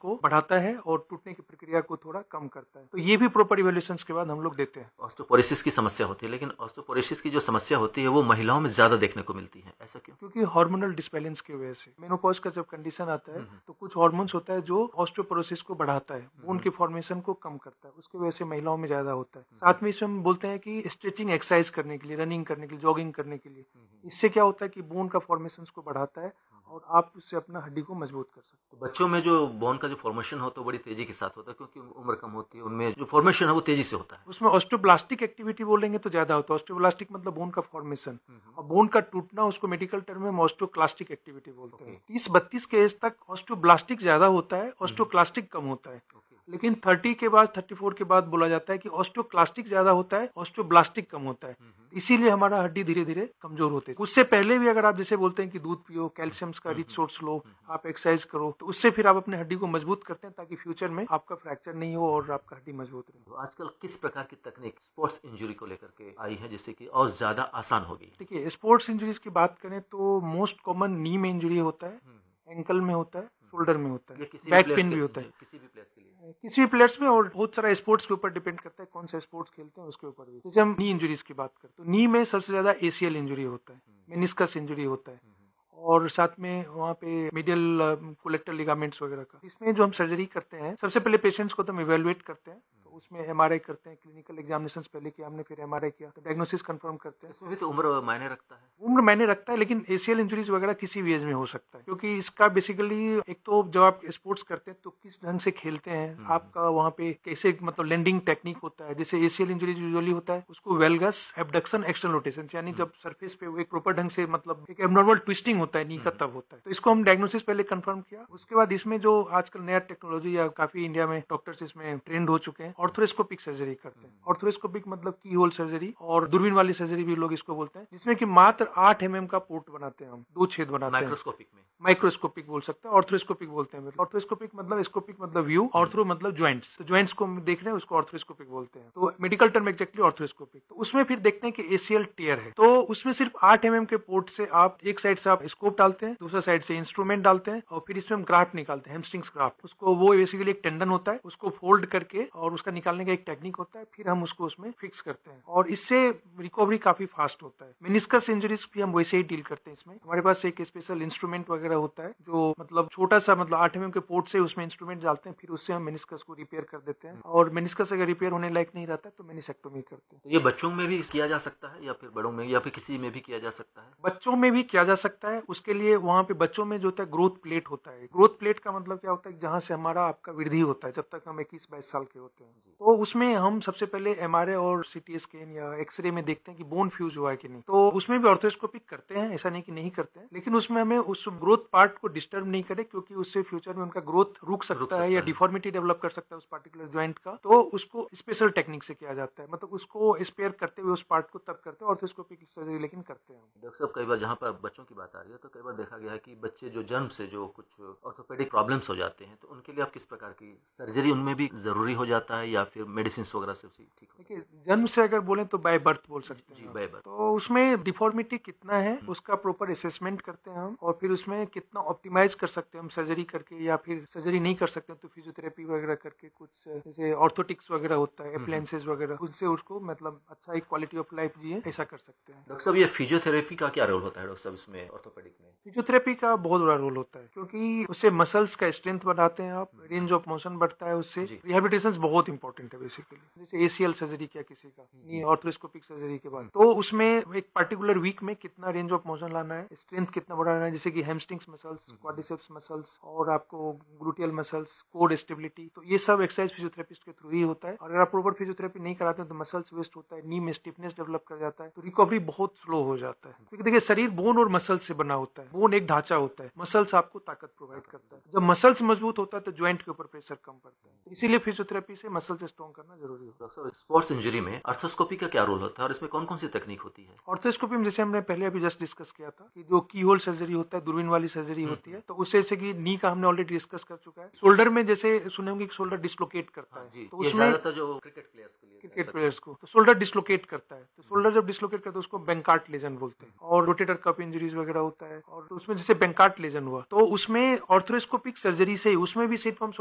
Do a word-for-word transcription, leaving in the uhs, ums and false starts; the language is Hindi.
को बढ़ाता है और टूटने की प्रक्रिया को थोड़ा कम करता है। तो ये भी प्रॉपर इवैल्यूएशंस के बाद हम लोग देते हैं। ऑस्टियोपोरोसिस की समस्या होती है, लेकिन ऑस्टियोपोरोसिस की जो समस्या होती है वो महिलाओं में ज्यादा देखने को मिलती है, ऐसा क्यों? क्योंकि हार्मोनल डिसबैलेंस की वजह से मेनोपॉज का जब कंडीशन आता है हम्म, हम्म। तो कुछ हार्मोन्स होता है जो ऑस्टियोपोरोसिस को बढ़ाता है, बोन हम्म, के फॉर्मेशन को कम करता है, उसकी वजह से महिलाओं में ज्यादा होता है। हम्म, साथ में इसमें हम बोलते हैं कि स्ट्रेचिंग एक्सरसाइज करने के लिए, रनिंग करने के लिए, जॉगिंग करने के लिए, हम्म। इससे क्या होता है कि बोन का फॉर्मेशन को बढ़ाता है और आप उससे अपना हड्डी को मजबूत कर सकते तो बच्चों में जो बोन का जो फॉर्मेशन होता है वो बड़ी तेजी के साथ होता है, क्योंकि उम्र कम होती है, उनमें जो फॉर्मेशन है वो तेजी से होता है। हैं। उसमें ऑस्टियोब्लास्टिक एक्टिविटी बोलेंगे तो ज्यादा होता है। ऑस्टियोब्लास्टिक मतलब बोन का फॉर्मेशन, हम्म, हम्म। और बोन का टूटना उसको मेडिकल टर्म में ऑस्टियोक्लास्टिक एक्टिविटी बोलते हैं। ओके। तीस बत्तीस के एज तक ऑस्टियोब्लास्टिक ज्यादा होता है, हम्म। ऑस्टियोक्लास्टिक कम होता है। ओके। लेकिन तीस के बाद, चौंतीस के बाद बोला जाता है कि ऑस्टियोक्लास्टिक ज्यादा होता है, ऑस्टियोब्लास्टिक कम होता है। हम्म, हम्म। इसीलिए हमारा हड्डी धीरे धीरे कमजोर होते है। उससे पहले भी अगर आप जैसे बोलते हैं कि दूध पियो, कैल्शियम का हम्म, रिच हम्म। सोर्स लो, हम्म, हम्म। आप एक्सरसाइज करो, तो उससे फिर आप अपने हड्डी को मजबूत करते हैं ताकि फ्यूचर में आपका फ्रैक्चर नहीं हो और आपका हड्डी मजबूत रहे। तो आजकल किस प्रकार की तकनीक स्पोर्ट्स इंजरी को लेकर के आई है जिससे कि और ज्यादा आसान हो गई है? देखिए, स्पोर्ट्स इंजरीज की बात करें तो मोस्ट कॉमन नी में इंजरी होता है, हम्म, एंकल में होता है, हम्म। शोल्डर में होता है, ये किसी भी बैक प्लेयर्स पेन के भी होता जी, है। किसी भी प्लेयर्स के लिए? किसी भी प्लेयर्स में, और बहुत सारा स्पोर्ट्स के ऊपर डिपेंड करता है कौन सा स्पोर्ट्स खेलते हैं उसके ऊपर भी। जैसे हम नी इंजरीज की बात करते हैं तो नी में सबसे ज्यादा एसीएल इंजरी होता है, हम्म, मेनिस्कस इंजरी होता है, हम्म, और साथ में वहाँ पे मीडियल कोलेक्टर लिगामेंट्स वगैरह का। इसमें जो हम सर्जरी करते हैं, सबसे पहले पेशेंट्स को तो हम इवेलुएट करते हैं, तो उसमें एमआरआई करते हैं, क्लिनिकल एग्जामिनेशन पहले किया हमने, फिर एमआरआई किया, तो डायग्नोसिस कंफर्म करते हैं। इसमें भी तो उम्र मायने रखता है। उम्र मायने रखता है, लेकिन एसीएल इंजरीज वगैरह किसी भी एज में हो सकता है, क्योंकि इसका बेसिकली एक तो जब आप स्पोर्ट्स करते हैं तो किस ढंग से खेलते हैं, हम्म, आपका वहाँ पे कैसे मतलब लैंडिंग टेक्निक होता है। जैसे एसीएल इंजरीज यूजुअली होता है उसको वेलगस एबडक्शन एक्सटर्नल रोटेशन, यानी हम्म, जब सरफेस पे एक प्रॉपर ढंग से मतलब एक एबनॉर्मल ट्विस्टिंग होता है नी का, हम्म, तब होता है। तो इसको हम डायग्नोसिस पहले कंफर्म किया, उसके बाद इसमें जो आजकल नया टेक्नोलॉजी या काफी इंडिया में डॉक्टर्स इसमें ट्रेंड हो चुके हैं, ऑर्थोस्कोपिक सर्जरी करते हैं। ऑर्थोस्कोपिक मतलब की होल सर्जरी और दूरबीन वाली सर्जरी भी लोग इसको बोलते हैं, जिसमें कि मात्र आठ एम एम का पोर्ट बनाते हैं, हम दो छेद बनाते हैं। माइक्रोस्कोपिक में? माइक्रोस्कोपिक बोल सकते हैं, ऑर्थोस्कोपिक बोलते हैं। ऑर्थोस्कोपिक मतलब स्कोपिक मतलब व्यू, ऑर्थो मतलब ज्वाइंट्स, तो ज्वाइंट्स को हम देख रहे हैं उसको ऑर्थोस्कोपिक बोलते हैं। तो मेडिकल टर्म एक्जेक्टली ऑर्थोस्कोपिक। तो उसमें फिर देखते हैं कि एसीएल टियर है, तो उसमें सिर्फ आठ एम एम के पोर्ट से आप एक साइड से आप स्कोप डालते हैं, दूसरा साइड से इंस्ट्रूमेंट डालते हैं, और फिर इसमें हम ग्राफ्ट निकालते हैं, हेमस्ट्रिंग्स ग्राफ्ट। उसको वो बेसिकली एक टेंडन होता है, उसको फोल्ड करके और उसका निकालने का एक टेक्निक होता है, फिर हम उसको उसमें फिक्स करते हैं, और इससे रिकवरी काफी फास्ट होता है। मेनिस्कस इंजरीज भी हम वैसे ही डील करते हैं। इसमें हमारे पास एक स्पेशल इंस्ट्रूमेंट वगैरह होता है जो मतलब छोटा सा मतलब आठ एम एम के पोर्ट से उसमें इंस्ट्रूमेंट डालते हैं, फिर उससे हम मेनिस्कस को रिपेयर कर देते हैं, और मेनिस्कस अगर रिपेयर होने लायक नहीं रहता है तो मेनिसेक्टोमी करते हैं। तो ये बच्चों में भी किया जा सकता है या फिर बड़ों में या फिर किसी में भी किया जा सकता है? बच्चों में भी किया जा सकता है। उसके लिए वहाँ पे बच्चों में जो होता है ग्रोथ प्लेट होता है। ग्रोथ प्लेट का मतलब क्या होता है, जहाँ से हमारा आपका वृद्धि होता है जब तक हम इक्कीस बाईस साल के होते हैं। तो उसमें हम सबसे पहले एमआरआई और सीटी स्कैन या एक्सरे में देखते हैं कि बोन फ्यूज हुआ है कि नहीं। तो उसमें भी ऑर्थोस्कोपिक करते हैं, ऐसा नहीं कि नहीं करते हैं, लेकिन उसमें हमें उस ग्रोथ पार्ट को डिस्टर्ब नहीं करे, क्योंकि उससे फ्यूचर में उनका ग्रोथ रुक सकता, रुक है सकता या है। डिफॉर्मिटी डेवलप कर सकता है उस पार्टिकुलर ज्वाइंट का। तो उसको स्पेशल टेक्निक से किया जाता है, मतलब उसको स्पेयर करते हुए उस पार्ट को तब करते हैं ऑर्थोस्कोपिक सर्जरी, लेकिन करते हैं। डॉक्टर साहब, कई बार जहाँ पर बच्चों की बात आ रही है तो कई बार देखा गया है कि बच्चे जो जन्म से जो कुछ ऑर्थोपेडिक प्रॉब्लम्स हो जाते हैं, तो उनके लिए आप किस प्रकार की सर्जरी उनमें भी जरूरी हो जाता है या फिर मेडिसिन वगैरह से उसी ठीक हो जाता देखिए, जन्म से अगर बोले तो बाय बर्थ बोल है? सकते जी, हैं आप। Bye bye. तो उसमें डिफॉर्मिटी कितना है हम्म, उसका प्रॉपर असेसमेंट करते हैं हम, और फिर उसमें कितना ऑप्टिमाइज कर सकते हैं हम सर्जरी करके, या फिर सर्जरी नहीं कर सकते तो फिजियोथेरेपी वगैरह करके, कुछ जैसे ऑर्थोटिक्स वगैरह होता है, हम्म, हम्म। अप्लायंसेज वगैरह, उससे उसको मतलब अच्छा एक क्वालिटी ऑफ लाइफ जिए, ऐसा कर सकते हैं। डॉक्टर साहब, ये फिजियोथेरेपी का क्या रोल होता है डॉक्टर साहब इसमें ऑर्थोपेडिक में? फिजियोथेरेपी का बहुत बड़ा रोल होता है, क्योंकि उससे मसल्स का स्ट्रेंथ बढ़ाते हैं आप, रेंज ऑफ मोशन बढ़ता है उससे। जी। रिहेबिलिटेशन बहुत इंपॉर्टेंट है बेसिकली। जैसे एसीएल सर्जरी किया किसी का, हम्म, नी ऑर्थोस्कोपिक सर्जरी के बाद, तो उसमें एक पर्टिकुलर वीक में कितना रेंज ऑफ मोशन लाना है, स्ट्रेंथ कितना बढ़ाना है, जैसे कि हैमस्ट्रिंग्स मसल्स, क्वाड्रिसेप्स मसल्स, और आपको ग्लूटियल मसल्स, कोर स्टेबिलिटी, तो ये सब एक्सरसाइज फिजियोथेरेपिस्ट के थ्रू ही होता है। और अगर आप प्रॉपर फिजियोथेरेपी नहीं कराते हैं तो मसल्स वेस्ट होता है, नी में स्टिफनेस डेवलप कर जाता है, तो रिकवरी बहुत स्लो हो जाता है। क्योंकि देखिए, शरीर बोन और मसल से बना होता है। बोन एक ढांचा होता है, मसल्स आपको ताकत प्रोवाइड करता है। जब मसल्स मजबूत होता है तो ज्वाइंट के ऊपर प्रेशर कम पड़ता है, तो इसीलिए फिजियोथेरेपी से मसल्स स्ट्रॉन्ग करना जरूरी होता है। डॉक्टर साहब, स्पोर्ट्स इंजरी में आर्थोस्कोपी का क्या रोल होता है और इसमें कौन कौन सी तकनीक होती है? ऑर्थोस्कोपी में जैसे हमने पहले अभी जस्ट डिस्कस किया था कि जो की होल सर्जरी होता है, दूरबीन वाली सर्जरी होती है, तो उससे जैसे कि नी का हमने ऑलरेडी डिस्कस कर चुका है। शोल्डर में जैसे सुने होंगे कि शोल्डर डिस्लोकेट करता हाँ है, जी, तो ये उसमें ज्यादातर जो क्रिकेट प्लेयर्स के लिए क्रिकेट ऐसा प्लेयर्स को तो शोल्डर डिस्लोकेट करता है, तो शोल्डर जब डिस्लोकेट करता है तो उसको बेंकार्ट लेजन बोलते हैं, और रोटेटर कफ इंजरीज वगैरह होता है। और तो उसमें जैसे बेंकार्ट लेजन हुआ तो उसमें ऑर्थोस्कोपिक सर्जरी से ही उसमें भी सिर्फ हम